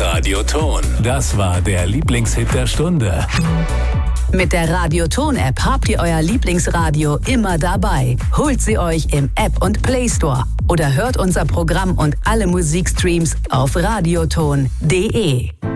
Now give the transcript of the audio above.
Radioton. Das war der Lieblingshit der Stunde. Mit der Radioton-App habt ihr euer Lieblingsradio immer dabei. Holt sie euch im App- und Play Store oder hört unser Programm und alle Musikstreams auf radioton.de.